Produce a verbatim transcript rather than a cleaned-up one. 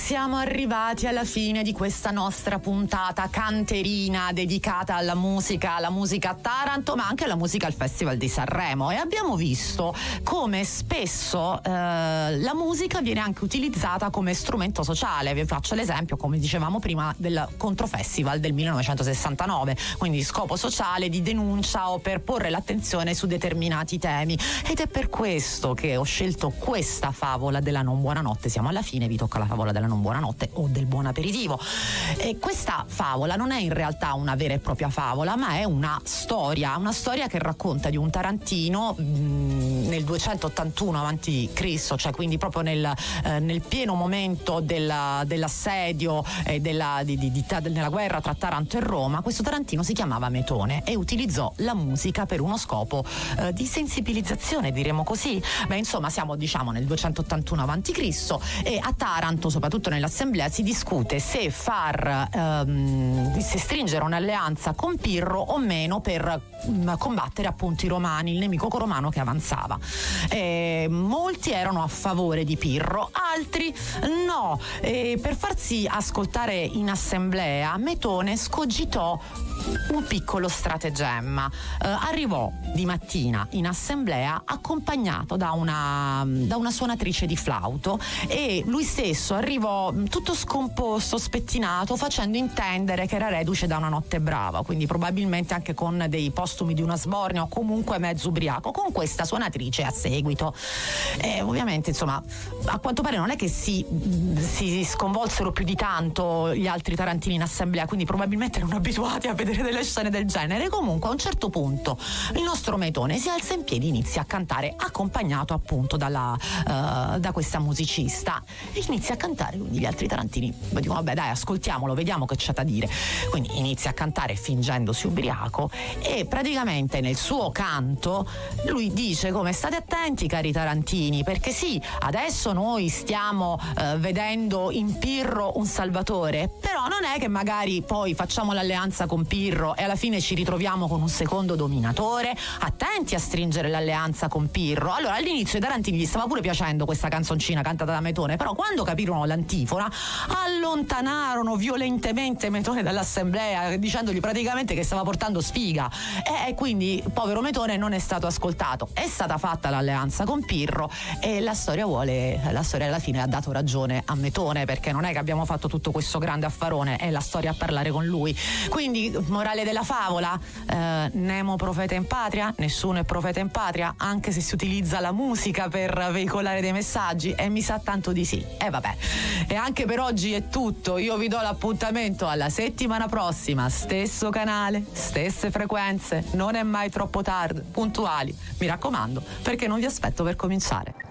siamo arrivati alla fine di questa nostra puntata canterina dedicata alla musica, alla musica a Taranto, ma anche alla musica al Festival di Sanremo, e abbiamo visto come spesso eh, la musica viene anche utilizzata come strumento sociale. Vi faccio l'esempio, come dicevamo prima, del Controfestival del millenovecentosessantanove, quindi scopo sociale di denuncia o per porre l'attenzione su determinati temi, ed è per questo che ho scelto questa favola della non buonanotte. Siamo alla fine, vi tocca la favola della non buonanotte o del buon aperitivo. E questa favola non è in realtà una vera e propria favola, ma è una storia, una storia che racconta di un tarantino mh, nel duecentottantuno avanti Cristo, cioè quindi proprio nel, eh, nel pieno momento della, dell'assedio e della, di, di, di, nella guerra tra Taranto e Roma. Questo tarantino si chiamava Metone e utilizzò la musica per uno scopo eh, di sensibilizzazione, diremo così. Beh, insomma, siamo diciamo nel duecentottantuno avanti Cristo e a Taranto, soprattutto nell'assemblea, si discute se far ehm, se stringere un'alleanza con Pirro o meno per mh, combattere appunto i romani, il nemico romano che avanzava. E molti erano a favore di Pirro, altri no. E per farsi ascoltare in assemblea, Metone scogitò un piccolo stratagemma. Eh, arrivò di mattina in assemblea accompagnato da una, da una suonatrice di flauto, e lui stesso arrivò tutto scomposto, spettinato, facendo intendere che era reduce da una notte brava, quindi probabilmente anche con dei postumi di una sbornia o comunque mezzo ubriaco, con questa suonatrice a seguito. E ovviamente, insomma, a quanto pare non è che si, si sconvolsero più di tanto gli altri tarantini in assemblea, quindi probabilmente erano abituati a vedere delle scene del genere. Comunque a un certo punto il nostro Metone si alza in piedi e inizia a cantare, accompagnato appunto dalla, uh, da questa musicista, e inizia a cantare. Quindi gli altri tarantini dicono vabbè dai, ascoltiamolo, vediamo che c'ha da dire. Quindi inizia a cantare fingendosi ubriaco, e praticamente nel suo canto lui dice come: state attenti cari tarantini, perché sì, adesso noi stiamo uh, vedendo in Pirro un salvatore, però non è che magari poi facciamo l'alleanza con Pirro e alla fine ci ritroviamo con un secondo dominatore. Attenti a stringere l'alleanza con Pirro. Allora all'inizio i tarantini gli stava pure piacendo questa canzoncina cantata da Metone, però quando capirono l'antifona allontanarono violentemente Metone dall'assemblea, dicendogli praticamente che stava portando sfiga, e, e quindi povero Metone non è stato ascoltato. È stata fatta l'alleanza con Pirro e la storia vuole la storia alla fine ha dato ragione a Metone, perché non è che abbiamo fatto tutto questo grande affarone, è la storia a parlare con lui. Quindi morale della favola, eh, Nemo profeta in patria, nessuno è profeta in patria, anche se si utilizza la musica per veicolare dei messaggi, e mi sa tanto di sì. E eh, vabbè, e anche per oggi è tutto. Io vi do l'appuntamento alla settimana prossima, stesso canale, stesse frequenze, non è mai troppo tardi, puntuali, mi raccomando, perché non vi aspetto per cominciare.